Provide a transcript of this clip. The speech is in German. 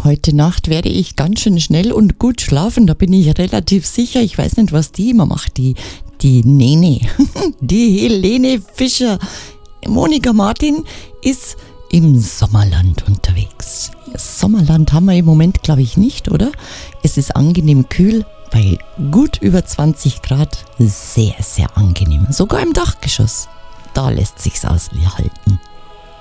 Heute Nacht werde ich ganz schön schnell und gut schlafen, da bin ich relativ sicher. Ich weiß nicht, was die immer macht, die Nene, die Helene Fischer. Monika Martin ist im Sommerland unterwegs. Sommerland haben wir im Moment, glaube ich, nicht, oder? Es ist angenehm kühl, bei gut über 20 Grad. Sehr, sehr angenehm. Sogar im Dachgeschoss. Da lässt sich's aushalten.